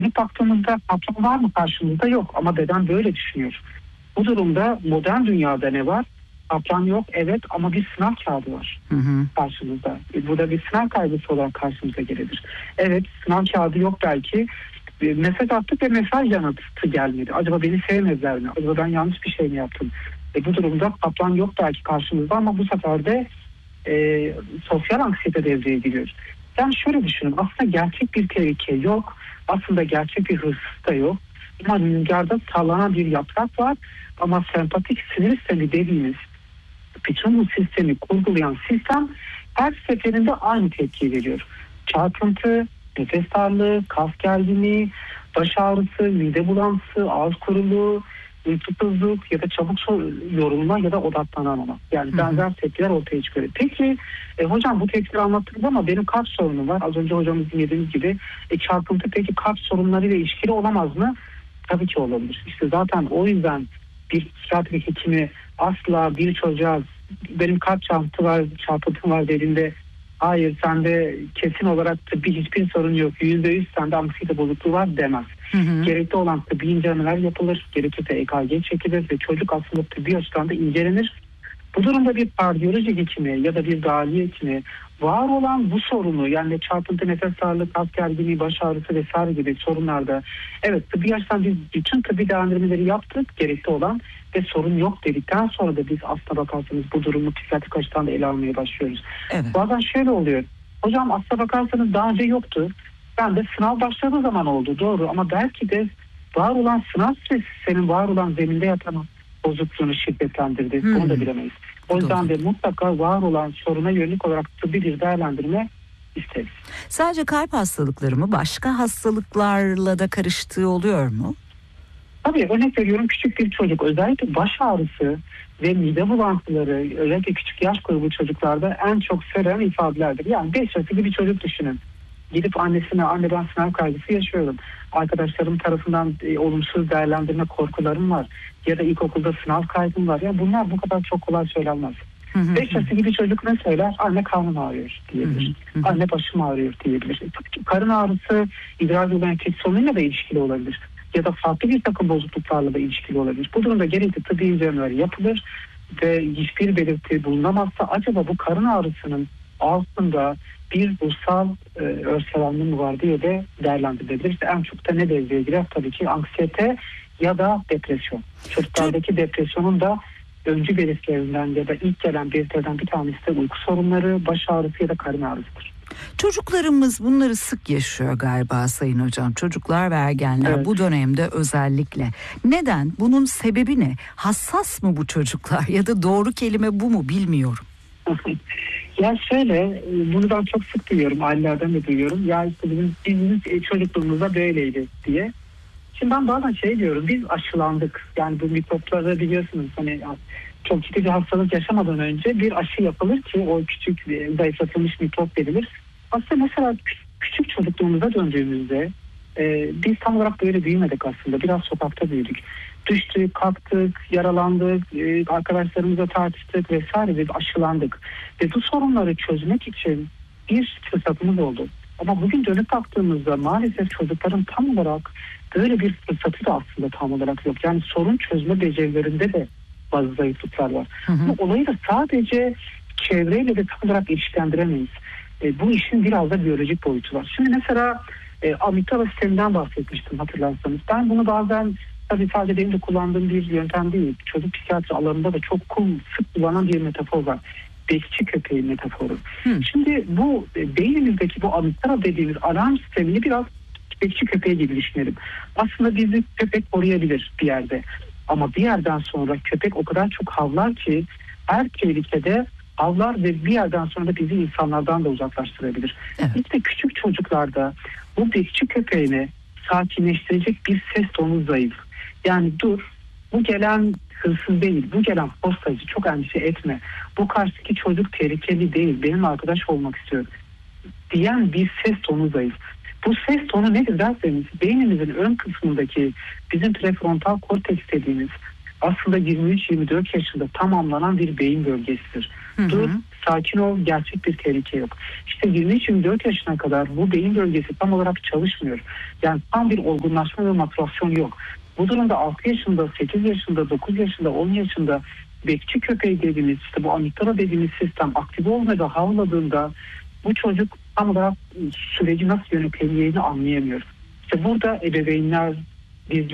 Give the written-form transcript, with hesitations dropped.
Bir baktığımızda patron var mı karşımızda? Yok ama beden böyle düşünüyor. Bu durumda modern dünyada ne var? Patron yok evet ama bir sınav kağıdı var karşımızda. Burada bir sınav kaygısı olarak karşımıza gelebilir. Evet sınav kağıdı yok belki. Mesaj attık ve mesaj yanıtı gelmedi. Acaba beni sevmediler mi? Acaba ben yanlış bir şey mi yaptım? Bu durumda patron yok belki karşımızda ama bu sefer de sosyal anksiyete devreye giriyor. Yani şöyle düşünün, aslında gerçek bir tehlike yok. Aslında gerçek bir hırsız da yok. Ama rüzgarda sallanan bir yaprak var. Ama sempatik sinir sistemi dediğimiz bütün bu sistemi kurgulayan sistem her seferinde aynı tepki veriyor. Çarpıntı, nefes darlığı, kas gerginliği, baş ağrısı, mide bulantısı, ağız kuruluğu, uykusuzluk ya da çabuk yorulma ya da odaklanamama. Yani benzer tepkiler ortaya çıkıyor. Peki hocam bu tepkileri anlattınız ama benim kalp sorunum var. Az önce hocamızın dediğiniz gibi çarpıntı peki kalp sorunlarıyla ilişkili olamaz mı? Tabii ki olabilir. İşte zaten o yüzden bir psikiyatri hekimi asla bir çocuğa benim kalp çarpıntım var dediğinde hayır sende kesin olarak tıbbi hiçbir sorun yok, %100 sende anksiyete bozukluğu var demez. Gerekli olan tıbbi incelemeler yapılır, gerekirse EKG çekilir ve çocuk aslında tıbbi açıdan da incelenir. Bu durumda bir kardiyoloji hekimi ya da bir dahiliye hekimi var olan bu sorunu yani çarpıntı, nefes darlığı, kas gerginliği, baş ağrısı vesaire gibi sorunlarda evet tıbbi açıdan biz bütün tıbbi değerlendirmeleri yaptık gerekli olan ve sorun yok dedikten sonra da biz aslına bakarsanız bu durumu psikiyatrik açıdan da ele almaya başlıyoruz. Evet. Bazen şöyle oluyor. Hocam aslına bakarsanız daha önce yoktu. Ben de sınav başladığı zaman oldu doğru ama belki de var olan sınav stresi senin var olan zeminde yatan bozukluğunu şiddetlendirdi. Bunu da bilemeyiz. O yüzden de mutlaka var olan soruna yönelik olarak tıbbi bir değerlendirme isteriz. Sadece kalp hastalıkları mı? Başka hastalıklarla da karıştığı oluyor mu? Tabii örnek veriyorum küçük bir çocuk özellikle baş ağrısı ve mide bulantıları özellikle küçük yaş grubu çocuklarda en çok söylenen ifadelerdir. Yani 5 yaşında bir çocuk düşünün. Gidip annesine anne ben sınav kaygısı yaşıyorum. Arkadaşlarım tarafından olumsuz değerlendirme korkularım var. Ya da ilkokulda sınav kaygım var. Ya bunlar bu kadar çok kolay söylenmez. 5 yaşında bir çocuk ne söyler? Anne karnım ağrıyor diyebilir. Anne başım ağrıyor diyebilir. Karın ağrısı idrar yolu enfeksiyonuyla da ilişkili olabilir. Ya da farklı bir takım bozukluklarla da ilişkili olabilir. Bu durumda gerekli tıbbi incelemeler yapılır ve hiçbir belirti bulunamazsa acaba bu karın ağrısının altında bir ruhsal örselenme mi var diye de değerlendirilebilir. İşte en çok da ne devreye girer? Tabii ki anksiyete ya da depresyon. Çocuklardaki depresyonun da öncü belirtilerinden ya da ilk gelen belirtilerden bir tanesi de uyku sorunları, baş ağrısı ya da karın ağrısıdır. Çocuklarımız bunları sık yaşıyor galiba Sayın Hocam. Çocuklar ve ergenler evet. Bu dönemde özellikle. Neden? Bunun sebebi ne? Hassas mı bu çocuklar ya da doğru kelime bu mu bilmiyorum. Ya şöyle bunu ben çok sık duyuyorum. Ailelerden de duyuyorum. Ya işte bizim çocukluğumuzda böyleydi diye. Şimdi ben bazen diyorum biz aşılandık. Yani bu mikropları biliyorsunuz hani çok ciddi bir hastalık yaşamadan önce bir aşı yapılır ki o küçük zayıflatılmış mikrop verilir. Aslında mesela küçük çocukluğumuza döndüğümüzde biz tam olarak böyle büyümedik aslında. Biraz sokakta büyüdük. Düştük, kalktık, yaralandık, arkadaşlarımızla tartıştık vesaire ve aşılandık. Ve bu sorunları çözmek için bir fırsatımız oldu. Ama bugün dönüp baktığımızda maalesef çocukların tam olarak böyle bir fırsatı da aslında tam olarak yok. Yani sorun çözme becerilerinde de bazı zayıflıklar var. Bu olayı da sadece çevreyle de tam olarak ilişkilendiremeyiz. Bu işin biraz da biyolojik boyutu var. Şimdi mesela amigdala sisteminden bahsetmiştim hatırlarsanız. Ben bunu bazen tabii sadece benim de kullandığım bir yöntem değil. Çocuk psikiyatri alanında da çok sık kullanan bir metafor var. Bekçi köpeği metaforu. Şimdi bu beynimizdeki bu amigdala dediğimiz alarm sistemini biraz bekçi köpeği gibi düşünelim. Aslında bizi köpek koruyabilir bir yerde. Ama bir yerden sonra köpek o kadar çok havlar ki her tehlikede havlar ve bir yerden sonra bizi insanlardan da uzaklaştırabilir. Evet. İşte küçük çocuklarda bu bekçi köpeğini sakinleştirecek bir ses tonu zayıf. Yani dur, bu gelen hırsız değil, bu gelen postacı, çok endişe etme. Bu karşıdaki çocuk tehlikeli değil, benim arkadaş olmak istiyor diyen bir ses tonu zayıf. Bu ses tonu nedir derseniz beynimizin ön kısmındaki bizim prefrontal korteks dediğimiz aslında 23-24 yaşında tamamlanan bir beyin bölgesidir. Dur, sakin ol, gerçek bir tehlike yok. İşte 23-24 yaşına kadar bu beyin bölgesi tam olarak çalışmıyor. Yani tam bir olgunlaşma ve maturasyon yok. Bu durumda 6 yaşında, 8 yaşında, 9 yaşında, 10 yaşında bekçi köpeği dediğimiz, işte bu amigdala dediğimiz sistem aktive olmadan havladığında bu çocuk tam olarak süreci nasıl yönetileceğini anlayamıyor. İşte burada ebeveynler, biz